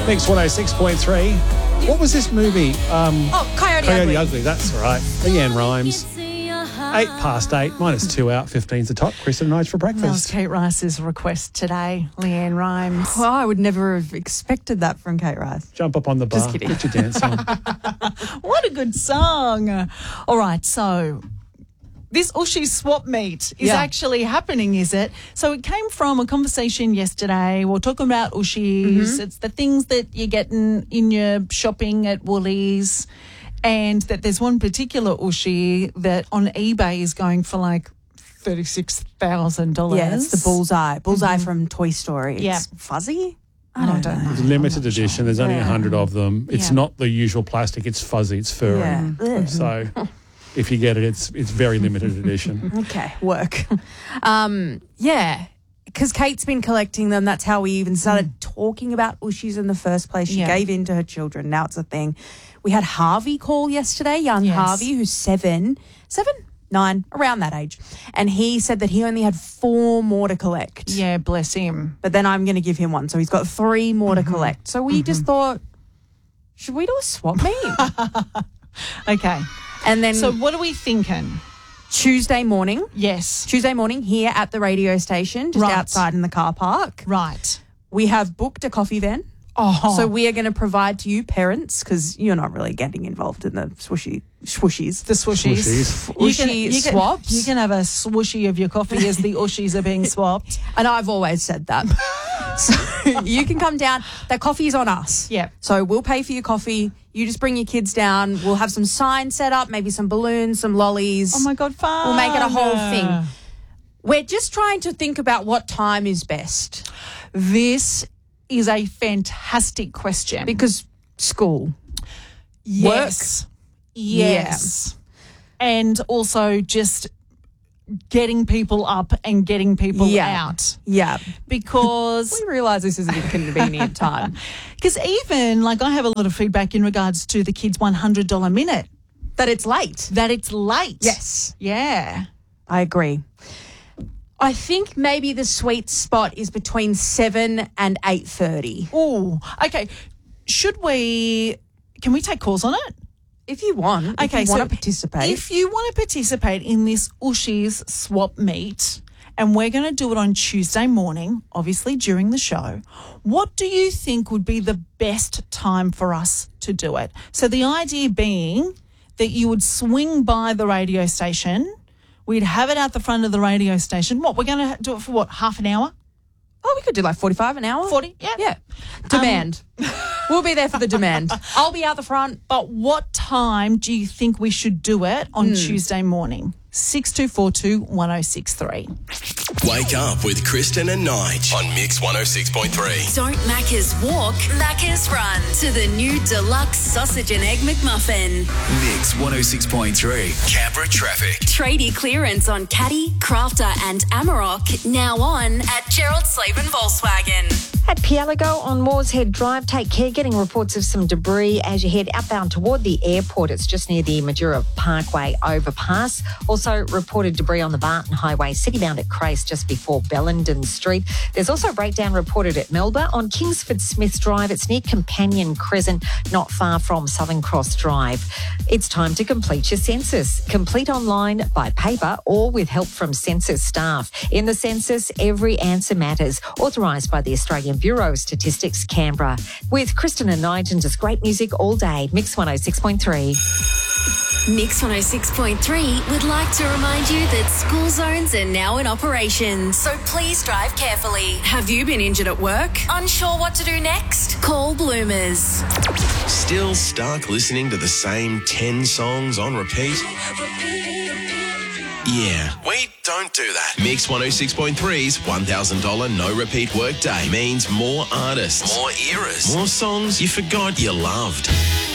Mix 106.3. What was this movie? Coyote Ugly. That's right. Leanne Rimes. 8:08, -2 out, 15's the top. Kristen and Nige for That was breakfast. Kate Rice's request today, Leanne Rimes. Well, I would never have expected that from Kate Rice. Jump up on the bar. Just kidding. Get your dance on. What a good song. All right, so this Ushy swap meet is actually happening, is it? So it came from a conversation yesterday. We're talking about Ushis. It's the things that you get in your shopping at Woolies, and that there's one particular Ushi that on eBay is going for like $36,000. Yeah, it's the Bullseye. Bullseye from Toy Story. It's Yeah. fuzzy? I don't know. It's a limited edition. There's only 100 of them. It's Yeah. not the usual plastic. It's fuzzy. It's furry. Yeah. So if you get it, it's very limited edition. Okay, work. Yeah, because Kate's been collecting them. That's how we even started talking about Ushis in the first place. She Yeah. gave in to her children. Now it's a thing. We had Harvey call yesterday, young Yes. Harvey, who's 9, around that age. And he said that he only had 4 more to collect. Yeah, bless him. But then I'm going to give him one. So he's got 3 more to collect. So we just thought, should we do a swap meet? Okay. And then So what are we thinking? Tuesday morning Yes. here at the radio station, just Right. outside in the car park. Right. We have booked a coffee van. Oh. So we are going to provide to you parents, because you're not really getting involved in the swooshies. the swooshies. Ushy swaps. You can have a swooshy of your coffee as the Ushis are being swapped. And I've always said that. So you can come down. That coffee is on us. Yep. So we'll pay for your coffee. You just bring your kids down. We'll have some signs set up, maybe some balloons, some lollies. Oh, my God, fun. We'll make it a whole thing. We're just trying to think about what time is best. This is a fantastic question. Because school. Yes. Yes. And also just getting people up and getting people out. Yeah. Because We realise this is an inconvenient time. even, like, I have a lot of feedback in regards to the kids' $100 minute, That it's late. that it's late. Yes. Yeah. I agree. I think maybe the sweet spot is between 7 and 8:30. Oh, okay. Can we take calls on it? If you want. If you want to participate. If you want to participate in this Ushi's swap meet, and we're going to do it on Tuesday morning, obviously during the show, what do you think would be the best time for us to do it? So the idea being that you would swing by the radio station. We'd have it out the front of the radio station. What, we're going to do it for what, half an hour? Oh, we could do like 45 an hour. 40? Yeah. Yeah. Demand. We'll be there for the demand. I'll be out the front. But what time do you think we should do it on Tuesday morning? 6242-1063. Wake up with Kristen and Nige on Mix 106.3. Don't Macca's walk, Macca's run to the new deluxe sausage and egg McMuffin. Mix 106.3. Canberra traffic. Tradie clearance on Caddy, Crafter and Amarok now on at Gerald Slaven Volkswagen. At Pielago on Moores Head Drive, take care. Getting reports of some debris as you head outbound toward the airport. It's just near the Majura Parkway overpass. Also reported debris on the Barton Highway, citybound at Crace just before Bellenden Street. There's also a breakdown reported at Melba on Kingsford Smith Drive. It's near Companion Crescent, not far from Southern Cross Drive. It's time to complete your census. Complete online, by paper or with help from census staff. In the census, every answer matters. Authorised by the Australian Bureau of Statistics, Canberra. With Kristen and Nige and just great music all day. Mix 106.3. Mix 106.3 would like to remind you that school zones are now in operation, so please drive carefully. Have you been injured at work? Unsure what to do next? Call Bloomers. Still stuck listening to the same 10 songs on repeat? Yeah, we don't do that. Mix 106.3's $1,000 no repeat workday means more artists, more eras, more songs you forgot you loved.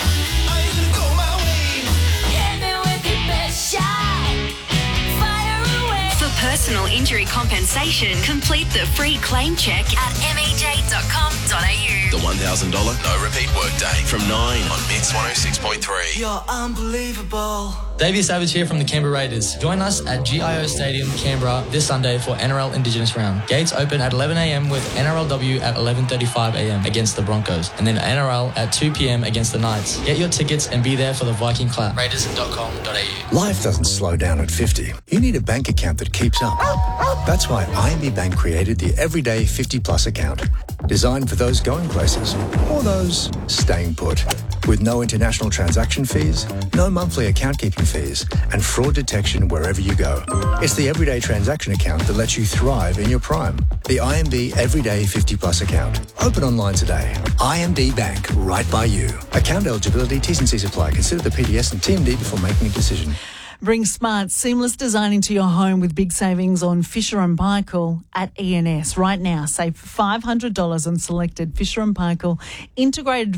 For personal injury compensation, complete the free claim check at mej.com.au. The $1,000 no repeat workday from 9 on Mix 106.3. You're unbelievable. Davey Savage here from the Canberra Raiders. Join us at GIO Stadium, Canberra this Sunday for NRL Indigenous Round. Gates open at 11 a.m. with NRLW at 11:35 a.m. against the Broncos, and then NRL at 2 p.m. against the Knights. Get your tickets and be there for the Viking Clap. Raiders.com.au. Life doesn't slow down at 50. You need a bank account that keeps up. That's why IMB Bank created the Everyday 50 Plus account, designed for those going places or those staying put. With no international transaction fees, no monthly account keeping fees, and fraud detection wherever you go. It's the everyday transaction account that lets you thrive in your prime. The IMB Everyday 50 Plus account. Open online today. IMB Bank, right by you. Account eligibility, T's and C's apply. Consider the PDS and TMD before making a decision. Bring smart, seamless design into your home with big savings on Fisher & Paykel at ENS. Right now, save $500 on selected Fisher & Paykel integrated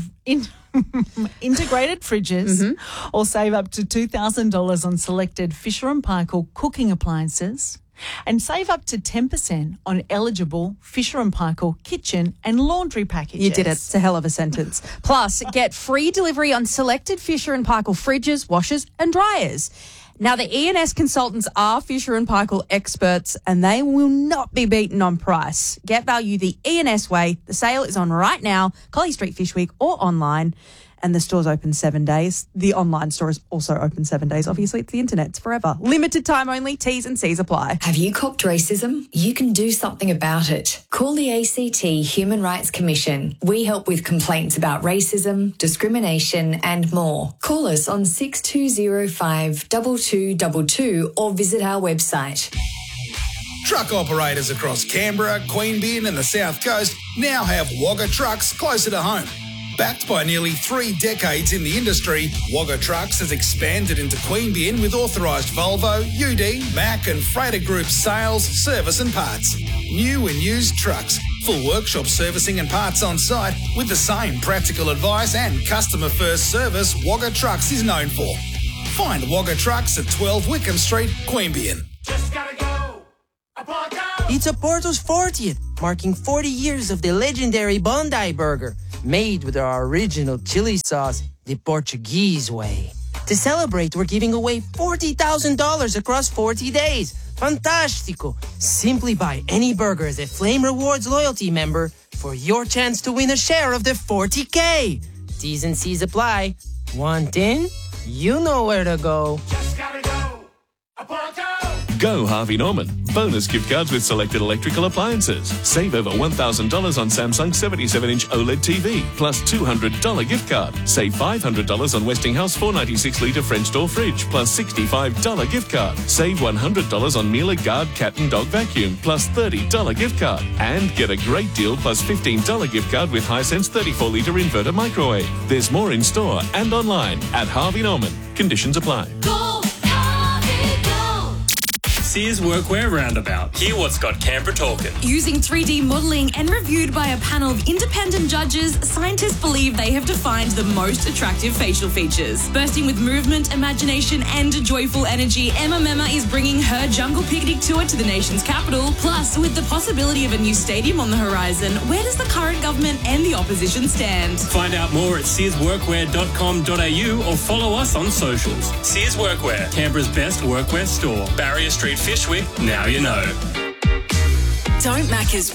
fridges, or save up to $2,000 on selected Fisher & Paykel cooking appliances, and save up to 10% on eligible Fisher & Paykel kitchen and laundry packages. You did it. It's a hell of a sentence. Plus, get free delivery on selected Fisher & Paykel fridges, washers and dryers. Now, the ENS consultants are Fisher & Paykel experts, and they will not be beaten on price. Get value the ENS way. The sale is on right now, Collie Street Fish Week, or online. And the store's open 7 days. The online store is also open 7 days. Obviously, it's the internet. It's forever. Limited time only. T's and C's apply. Have you copped racism? You can do something about it. Call the ACT Human Rights Commission. We help with complaints about racism, discrimination and more. Call us on 6205 2222 or visit our website. Truck operators across Canberra, Queanbeyan and the South Coast now have Wagga Trucks closer to home. Backed by nearly 3 decades in the industry, Wagga Trucks has expanded into Queanbeyan with authorised Volvo, UD, Mack and Freighter Group sales, service and parts. New and used trucks, full workshop servicing and parts on site with the same practical advice and customer-first service Wagga Trucks is known for. Find Wagga Trucks at 12 Wickham Street, Queanbeyan. Just gotta go. It's Oporto's 40th, marking 40 years of the legendary Bondi Burger, made with our original chili sauce, the Portuguese way. To celebrate, we're giving away $40,000 across 40 days. Fantástico! Simply buy any burger as a Flame Rewards loyalty member for your chance to win a share of the $40K. T's and C's apply. Want in? You know where to go. Just gotta go. Oporto! Go Harvey Norman. Bonus gift cards with selected electrical appliances. Save over $1,000 on Samsung 77-inch OLED TV, plus $200 gift card. Save $500 on Westinghouse 496-litre French door fridge, plus $65 gift card. Save $100 on Miele Guard cat and dog vacuum, plus $30 gift card. And get a great deal plus $15 gift card with Hisense 34-litre inverter microwave. There's more in store and online at Harvey Norman. Conditions apply. Sears Workwear Roundabout. Hear what's got Canberra talking. Using 3D modelling and reviewed by a panel of independent judges, scientists believe they have defined the most attractive facial features. Bursting with movement, imagination and joyful energy, Emma Mema is bringing her Jungle Picnic tour to the nation's capital. Plus, with the possibility of a new stadium on the horizon, where does the current government and the opposition stand? Find out more at searsworkwear.com.au or follow us on socials. Sears Workwear, Canberra's best workwear store. Barrier Street Fishwick, now you know. Don't Macca's